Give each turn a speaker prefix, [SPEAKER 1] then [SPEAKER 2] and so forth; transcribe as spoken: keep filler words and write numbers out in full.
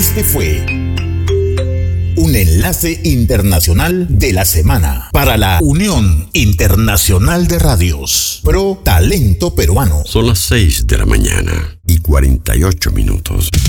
[SPEAKER 1] Este fue un enlace internacional de la semana para la Unión Internacional de Radios Pro Talento Peruano.
[SPEAKER 2] Son las seis de la mañana y cuarenta y ocho minutos.